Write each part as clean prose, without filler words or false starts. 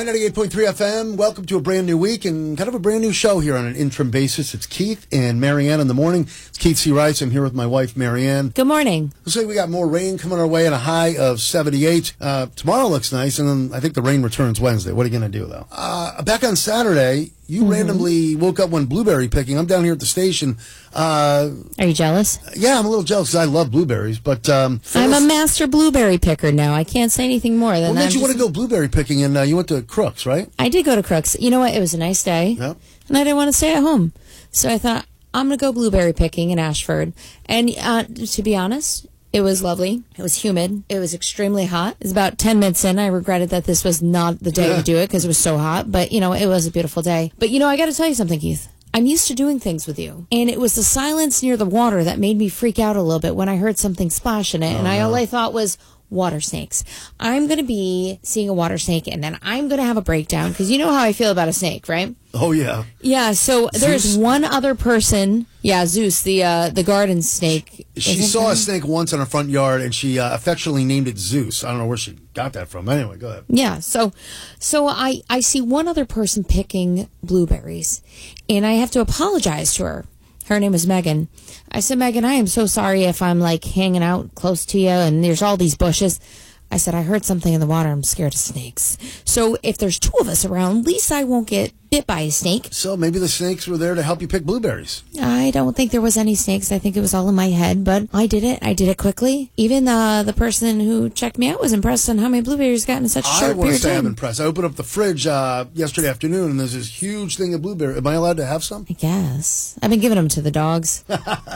98.3 FM. Welcome to a brand new week and kind of a brand new show here on an interim basis. It's Keith and Marianne in the morning. It's Keith C. Rice. I'm here with my wife, Marianne. Good morning. Looks like we got more rain coming our way and a high of 78. Tomorrow looks nice, and then I think the rain returns Wednesday. What are you going to do, though? Back on Saturday, you randomly woke up when blueberry picking. I'm down here at the station. Are you jealous? Yeah, I'm a little jealous because I love blueberries. But I'm a master blueberry picker now. I can't say anything more than that. What made you want to go blueberry picking? And you went to Crooks, right? I did go to Crooks. You know what? It was a nice day, Yep. and I didn't want to stay at home. So I thought, I'm going to go blueberry picking in Ashford. And to be honest, it was lovely. It was humid. It was extremely hot. It was about 10 minutes in. I regretted that this was not the day to do it because it was so hot. But, it was a beautiful day. But, I got to tell you something, Keith. I'm used to doing things with you. And it was the silence near the water that made me freak out a little bit when I heard something splash in it. All I thought was, water snakes. I'm going to be seeing a water snake, and then I'm going to have a breakdown because you know how I feel about a snake, right? Oh, yeah. Yeah, so there's one other person. Yeah, Zeus, the garden snake. She saw a snake once in her front yard, and she affectionately named it Zeus. I don't know where she got that from. Anyway, go ahead. Yeah, so I see one other person picking blueberries, and I have to apologize to her. Her name is Megan. I said, Megan, I am so sorry if I'm hanging out close to you and there's all these bushes. I said, I heard something in the water. I'm scared of snakes. So if there's two of us around, at least I won't get bit by a snake. So maybe the snakes were there to help you pick blueberries. I don't think there was any snakes. I think it was all in my head, but I did it. I did it quickly. Even the person who checked me out was impressed on how many blueberries got in such a short period of time. I want to say I'm impressed. I opened up the fridge yesterday afternoon, and there's this huge thing of blueberry. Am I allowed to have some? I guess. I've been giving them to the dogs.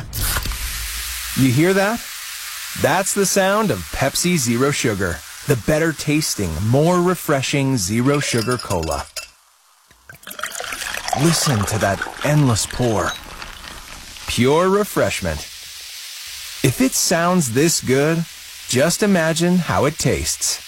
You hear that? That's the sound of Pepsi Zero Sugar, the better tasting, more refreshing zero sugar cola. Listen to that endless pour. Pure refreshment. If it sounds this good, just imagine how it tastes.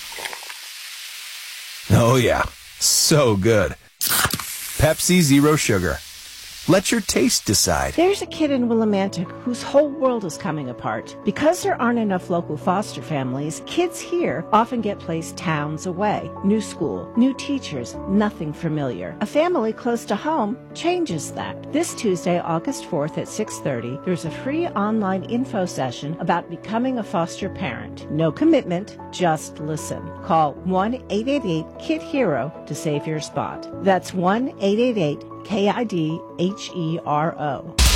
Oh yeah, so good. Pepsi Zero Sugar. Let your taste decide. There's a kid in Willimantic whose whole world is coming apart. Because there aren't enough local foster families, kids here often get placed towns away. New school, new teachers, nothing familiar. A family close to home changes that. This Tuesday, August 4th at 6:30, there's a free online info session about becoming a foster parent. No commitment, just listen. Call 1-888-KID-HERO to save your spot. That's 1-888-KIDHERO.